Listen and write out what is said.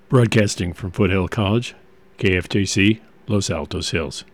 Broadcasting from Foothill College, KFJC, Los Altos Hills.